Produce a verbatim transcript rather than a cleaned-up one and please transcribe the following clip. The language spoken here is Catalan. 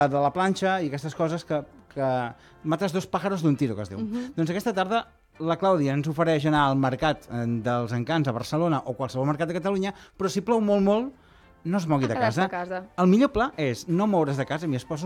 de la planxa i aquestes coses que, que mates dos pájaros d'un tiro, que es diu. Uh-huh. Doncs aquesta tarda la Clàudia ens ofereix anar al mercat dels Encants a Barcelona o qualsevol mercat de Catalunya, però si plou molt, molt, no es mogui de casa. casa. El millor pla és no moure's de casa. Mi esposa